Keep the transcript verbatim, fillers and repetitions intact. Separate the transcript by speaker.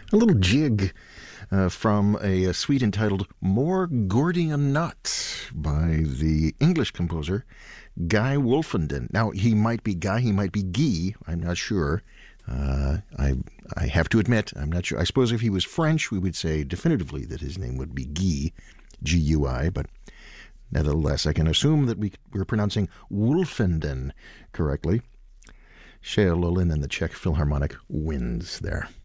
Speaker 1: A little jig uh, from a, a suite entitled More Gordian Knots by the English composer Guy Wolfenden. Now, he might be Guy, he might be Guy, I'm not sure. Uh, I I have to admit, I'm not sure. I suppose if he was French, we would say definitively that his name would be Guy, G U I, but nevertheless, I can assume that we, we're pronouncing Wolfenden correctly. Shea Lulin and the Czech Philharmonic wins there.